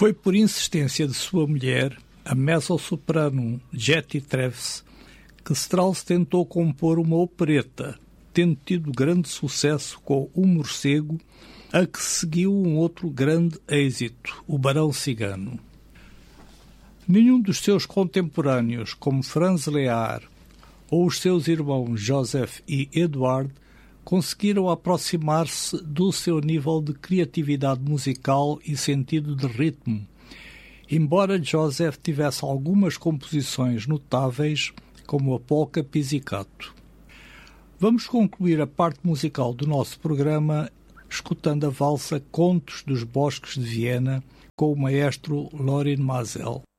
Foi por insistência de sua mulher, a mezzo-soprano Jetty Treves, que Strauss tentou compor uma opereta, tendo tido grande sucesso com O Morcego, a que seguiu um outro grande êxito, O Barão Cigano. Nenhum dos seus contemporâneos, como Franz Lehár ou os seus irmãos Joseph e Eduard, conseguiram aproximar-se do seu nível de criatividade musical e sentido de ritmo, embora Joseph tivesse algumas composições notáveis, como a polca pizzicato. Vamos concluir a parte musical do nosso programa escutando a valsa Contos dos Bosques de Viena com o maestro Lorin Maazel.